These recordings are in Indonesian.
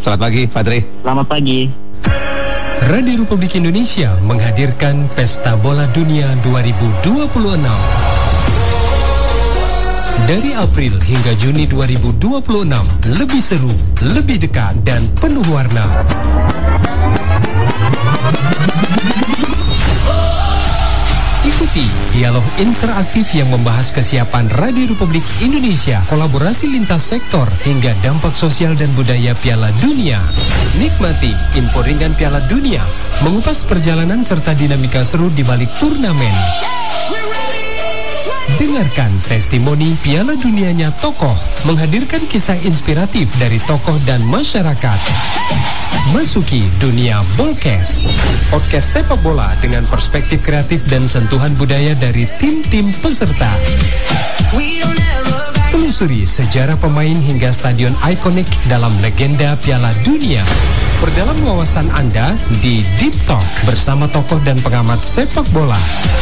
Selamat pagi, Fadri. Selamat pagi. Radio Republik Indonesia menghadirkan Pesta Bola Dunia 2026. Dari April hingga Juni 2026, lebih seru, lebih dekat, dan penuh warna. Ikuti dialog interaktif yang membahas kesiapan Radio Republik Indonesia, kolaborasi lintas sektor, hingga dampak sosial dan budaya Piala Dunia. Nikmati info ringan Piala Dunia, mengupas perjalanan serta dinamika seru di balik turnamen. Dengarkan testimoni Piala Dunianya tokoh, menghadirkan kisah inspiratif dari tokoh dan masyarakat. Masuki dunia Bolkes, podcast sepak bola dengan perspektif kreatif dan sentuhan budaya dari tim-tim peserta. Telusuri sejarah pemain hingga stadion ikonik dalam legenda Piala Dunia. Perdalam wawasan Anda di Deep Talk bersama tokoh dan pengamat sepak bola.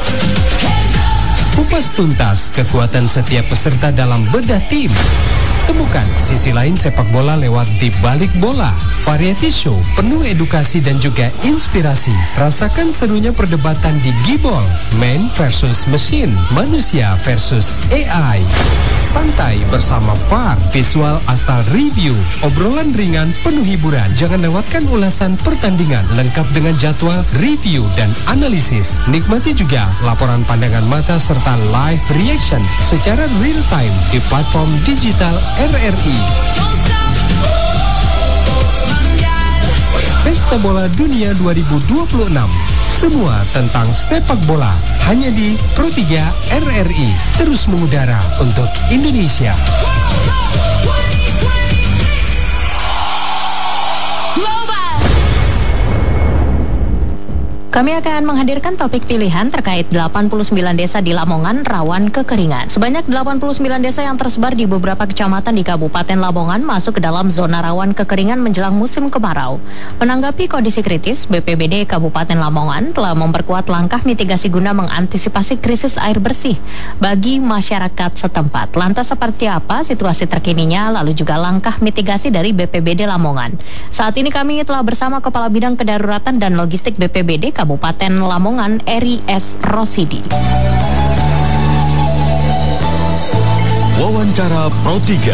Kupas tuntas kekuatan setiap peserta dalam bedah tim. Temukan sisi lain sepak bola lewat Di Balik Bola, variety show penuh edukasi dan juga inspirasi. Rasakan serunya perdebatan di Gibol, man versus machine, manusia versus AI. Santai bersama VAR, visual asal review, obrolan ringan penuh hiburan. Jangan lewatkan ulasan pertandingan lengkap dengan jadwal, review, dan analisis. Nikmati juga laporan pandangan mata serta live reaction secara real time di platform digital RRI. Pesta Bola Dunia 2026. Semua tentang sepak bola hanya di Pro 3 RRI. Terus mengudara untuk Indonesia. Kami akan menghadirkan topik pilihan terkait 89 desa di Lamongan rawan kekeringan. Sebanyak 89 desa yang tersebar di beberapa kecamatan di Kabupaten Lamongan masuk ke dalam zona rawan kekeringan menjelang musim kemarau. Menanggapi kondisi kritis, BPBD Kabupaten Lamongan telah memperkuat langkah mitigasi guna mengantisipasi krisis air bersih bagi masyarakat setempat. Lantas seperti apa situasi terkininya, lalu juga langkah mitigasi dari BPBD Lamongan. Saat ini kami telah bersama Kepala Bidang Kedaruratan dan Logistik BPBD Kabupaten Lamongan, Eri S. Rosidi. Wawancara Pro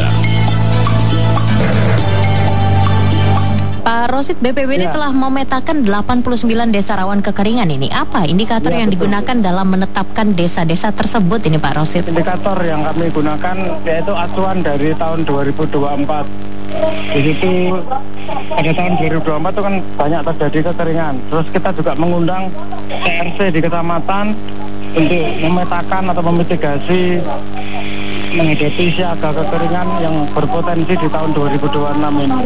3. Pak Rosid, BPBD telah memetakan 89 desa rawan kekeringan ini. Apa indikator yang digunakan dalam menetapkan desa-desa tersebut ini, Pak Rosid? Indikator yang kami gunakan yaitu acuan dari tahun 2024. Di situ pada tahun 2024 itu kan banyak terjadi kekeringan. Terus kita juga mengundang TRC di kecamatan untuk memetakan atau memitigasi menghadapi siaga kekeringan yang berpotensi di tahun 2026 ini.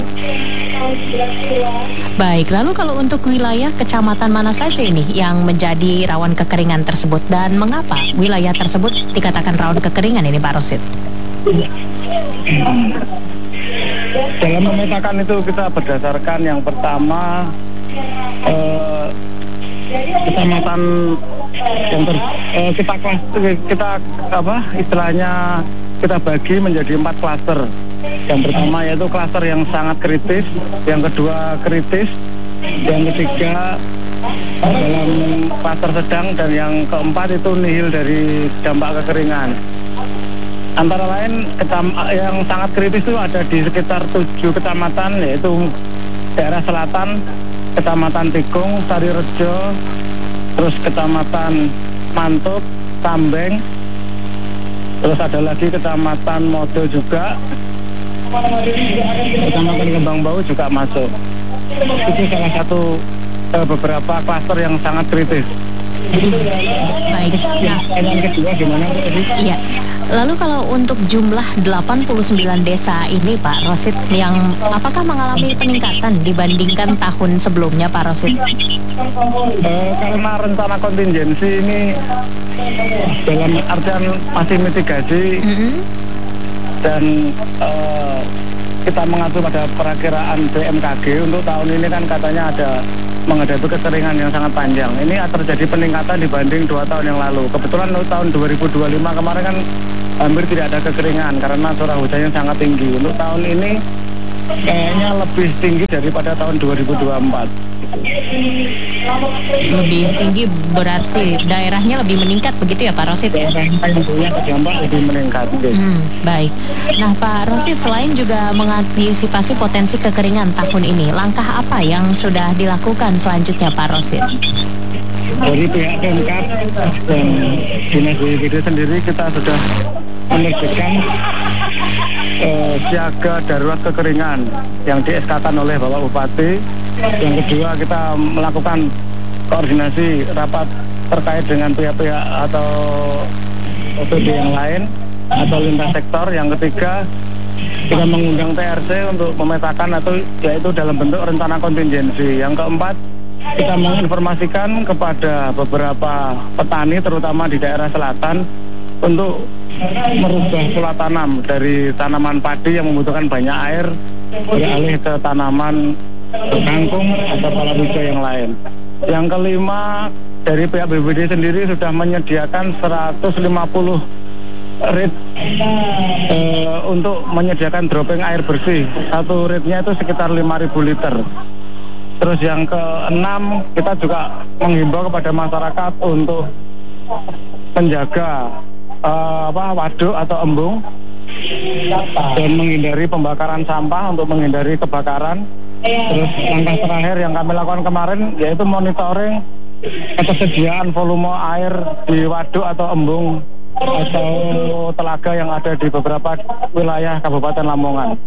Baik, lalu kalau untuk wilayah kecamatan mana saja ini yang menjadi rawan kekeringan tersebut dan mengapa wilayah tersebut dikatakan rawan kekeringan ini, Pak Rosid? Dalam memetakan itu kita berdasarkan yang pertama kecamatan yang kita bagi menjadi 4 klaster. Yang pertama yaitu klaster yang sangat kritis, yang kedua kritis, yang ketiga dalam klaster sedang, dan yang keempat itu nihil dari dampak kekeringan. Antara lain yang sangat kritis itu ada di sekitar 7 kecamatan, yaitu daerah selatan, Kecamatan Tikung, Sarirejo, terus Kecamatan Mantuk, Tambeng, terus ada lagi Kecamatan Modo juga, Kecamatan Kembang Bau juga masuk. Itu salah satu beberapa klaster yang sangat kritis. Baik. Nah, yang kedua gimana tadi? Iya. Lalu kalau untuk jumlah 89 desa ini, Pak Rosid, yang apakah mengalami peningkatan dibandingkan tahun sebelumnya, Pak Rosid? Karena rencana kontingensi ini dalam artian masih mitigasi dan kita mengacu pada perakiraan BMKG untuk tahun ini kan katanya ada menghadapi kekeringan yang sangat panjang. Ini terjadi peningkatan dibanding 2 tahun yang lalu. Kebetulan untuk tahun 2025 kemarin kan hampir tidak ada kekeringan karena curah hujannya sangat tinggi. Untuk tahun ini kayaknya lebih tinggi daripada tahun 2024. Lebih tinggi berarti daerahnya lebih meningkat begitu ya Pak Rosid ya? Yang punya terdampak lebih meningkat. Baik. Nah Pak Rosid, selain juga mengantisipasi potensi kekeringan tahun ini, langkah apa yang sudah dilakukan selanjutnya Pak Rosid? Dari pihak Pemkab dan Dinas BPBD sendiri kita sudah menerbitkan siaga darurat kekeringan yang di-SK-kan oleh Bapak Bupati. Yang kedua, kita melakukan koordinasi rapat terkait dengan pihak-pihak atau OPD yang lain atau lintas sektor. Yang ketiga, kita mengundang TRC untuk memetakan atau yaitu dalam bentuk rencana kontingensi. Yang keempat, kita menginformasikan kepada beberapa petani terutama di daerah selatan untuk merubah pola tanam dari tanaman padi yang membutuhkan banyak air beralih ke tanaman kangkung atau palawija yang lain. Yang kelima, dari pihak BPBD sendiri sudah menyediakan 150 rit untuk menyediakan dropping air bersih. Satu ritnya itu sekitar 5.000 liter. Terus yang keenam, kita juga menghimbau kepada masyarakat untuk menjaga waduk atau embung dan menghindari pembakaran sampah untuk menghindari kebakaran. Terus langkah terakhir yang kami lakukan kemarin yaitu monitoring ketersediaan volume air di waduk atau embung atau telaga yang ada di beberapa wilayah Kabupaten Lamongan.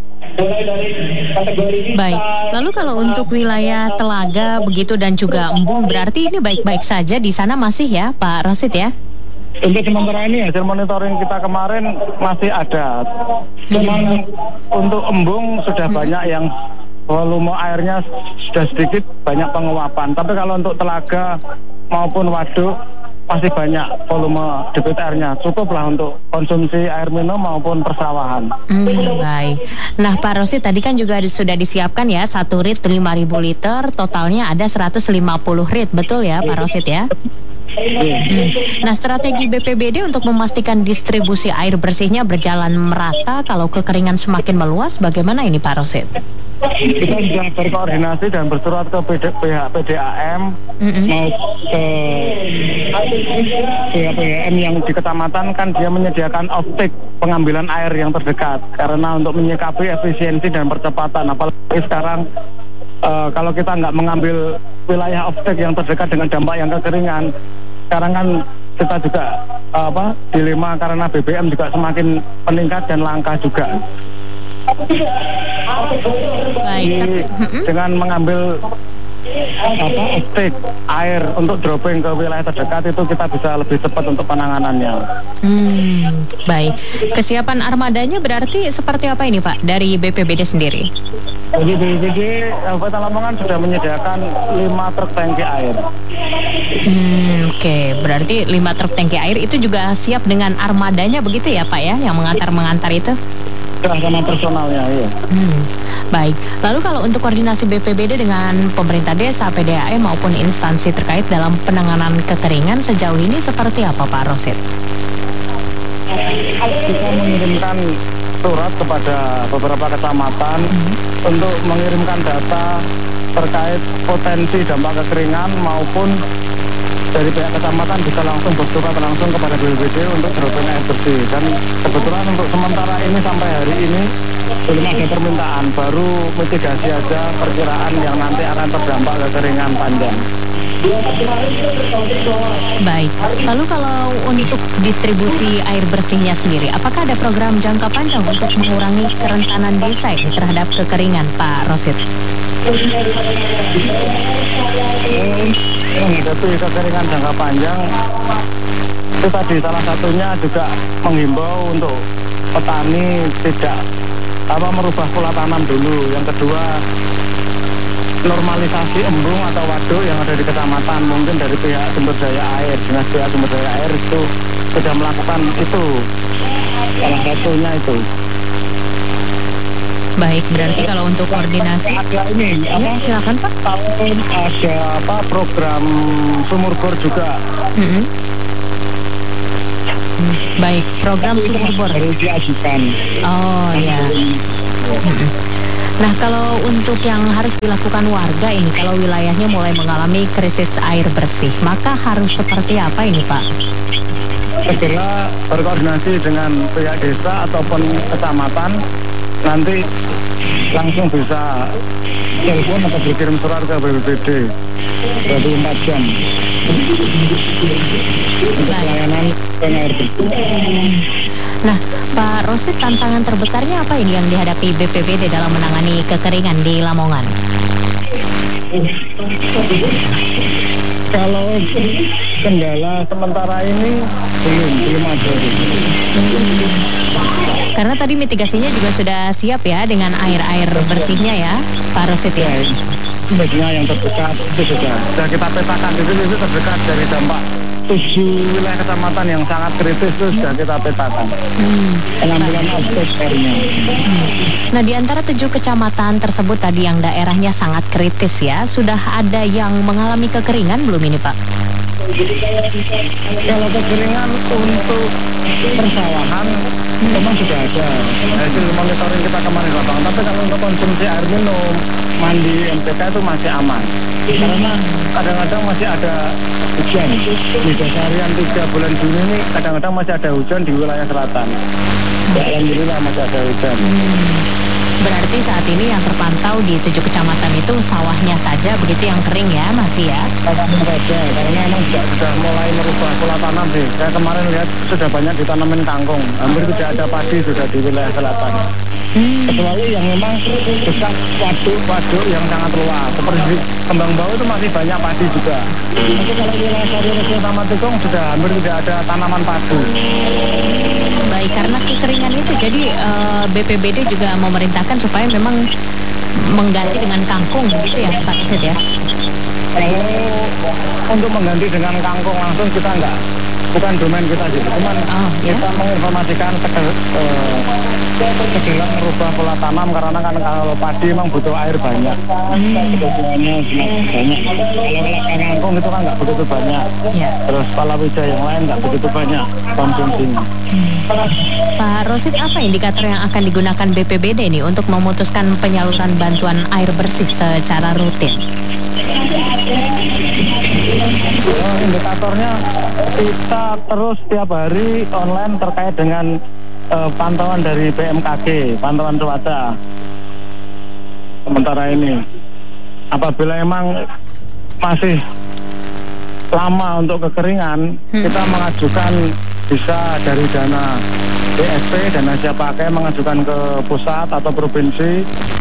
Baik, lalu kalau untuk wilayah telaga begitu dan juga embung, berarti ini baik-baik saja di sana masih ya Pak Rosid ya? Untuk sementara ini hasil monitoring kita kemarin masih ada. Cuman untuk embung sudah banyak yang volume airnya sudah sedikit banyak penguapan. Tapi kalau untuk telaga maupun waduk masih banyak volume debit airnya. Cukuplah untuk konsumsi air minum maupun persawahan. Baik. Nah Pak Rosid, tadi kan juga sudah disiapkan ya 1 rit 5.000 liter, totalnya ada 150 rit, betul ya Pak Rosid ya? Nah, strategi BPBD untuk memastikan distribusi air bersihnya berjalan merata kalau kekeringan semakin meluas, bagaimana ini Pak Rosid? Kita sudah berkoordinasi dan bersurat ke pihak PDAM mau ke pihak PDAM yang di kecamatan, kan dia menyediakan off-take pengambilan air yang terdekat karena untuk menyikapi efisiensi dan percepatan. Apalagi sekarang kalau kita nggak mengambil wilayah off-take yang terdekat dengan dampak yang kekeringan, sekarang kan kita juga dilema karena BBM juga semakin meningkat dan langka juga. Baik. Dengan mengambil off-take air untuk dropping ke wilayah terdekat itu kita bisa lebih cepat untuk penanganannya. Baik. Kesiapan armadanya berarti seperti apa ini Pak dari BPBD sendiri? Jadi BPBD Kabupaten Lamongan sudah menyediakan 5 truk tangki air. Oke, berarti 5 truk tangki air itu juga siap dengan armadanya begitu ya Pak ya, yang mengantar itu? Sudah sama personalnya, iya. Baik, lalu kalau untuk koordinasi BPBD dengan pemerintah desa, PDAM maupun instansi terkait dalam penanganan kekeringan sejauh ini seperti apa Pak Rosid? Kita mengirimkan surat kepada beberapa kecamatan untuk mengirimkan data terkait potensi dampak kekeringan maupun dari pihak kecamatan bisa langsung bersurat langsung kepada BPBD untuk dropping air bersih. Dan kebetulan untuk sementara ini sampai hari ini belum ada permintaan, baru mitigasi aja perkiraan yang nanti akan terdampak kekeringan panjang. Baik, lalu kalau untuk distribusi air bersihnya sendiri, apakah ada program jangka panjang untuk mengurangi kerentanan desa ini terhadap kekeringan Pak Rosid? Menghadapi kekeringan jangka panjang itu tadi salah satunya juga menghimbau untuk petani tidak merubah pola tanam dulu. Yang kedua, normalisasi embung atau waduk yang ada di kecamatan, mungkin dari pihak sumber daya air, dinas pihak sumber daya air itu sudah melakukan itu, salah satunya itu. Baik, berarti kalau untuk koordinasi ada ini, ya, silakan Pak. Ada program sumur bor juga. Baik, program sumur bor harus diajukan. Oh ya. Nah, kalau untuk yang harus dilakukan warga ini, kalau wilayahnya mulai mengalami krisis air bersih, maka harus seperti apa ini, Pak? Segera berkoordinasi dengan pihak desa ataupun kecamatan, nanti langsung bisa telepon atau berkirim surat ke BPBD 24 jam untuk pelayanan air bersih. Nah, Pak Rosid, tantangan terbesarnya apa ini yang dihadapi BPBD dalam menangani kekeringan di Lamongan? Kalau kendala sementara ini belum ada. Karena tadi mitigasinya juga sudah siap ya dengan air bersihnya ya, Pak Rosid ya. Baiknya yang terdekat itu sudah kita petakan, itu terdekat dari dampak 7 wilayah kecamatan yang sangat kritis itu sudah kita petakan. Pengambilan aspek airnya. Nah, di antara 7 kecamatan tersebut tadi yang daerahnya sangat kritis ya, sudah ada yang mengalami kekeringan belum ini, Pak? Kalau kekeringan untuk persawahan memang sudah ada hasil monitoring kita kemarin lapangan. Tapi kalau untuk konsumsi air minum, mandi, MPK itu masih aman. Karena kadang-kadang masih ada hujan. Di dasarian 3 bulan Juni ini kadang-kadang masih ada hujan di wilayah selatan. Ya, alhamdulillah masih ada hujan. Berarti saat ini yang terpantau di 7 kecamatan itu sawahnya saja begitu yang kering ya, masih ya? Sawahnya saja, karena memang sudah mulai merubah pola tanam sih. Saya kemarin lihat sudah banyak ditanamin kangkung. Hampir tidak ada padi sudah di wilayah selatan. Kecuali yang memang dekat waduk yang sangat luas. Seperti di Kembang Bau itu masih banyak padi juga. Tapi kalau wilayah Sarirejo sama Tikung sudah hampir tidak ada tanaman padi. Baik, karena kekeringan itu jadi BPBD juga memerintahkan supaya memang mengganti dengan kangkung begitu ya, Pak Rosid ya? Kalau untuk mengganti dengan kangkung langsung kita enggak, bukan domain kita gitu. Cuman kita menginformasikan ke dalam merubah pola tanam, karena kan kalau padi memang butuh air banyak. Kebutuhannya banyak. Kalau kangkung itu kan nggak begitu banyak. Terus palawija yang lain nggak begitu banyak konsumsinya. Pak Rosid, apa indikator yang akan digunakan BPBD nih untuk memutuskan penyaluran bantuan air bersih secara rutin? Indikatornya kita terus tiap hari online terkait dengan pantauan dari BMKG, pantauan cuaca. Sementara ini, apabila emang masih lama untuk kekeringan, kita mengajukan bisa dari dana DSP, dana siap pakai, mengajukan ke pusat atau provinsi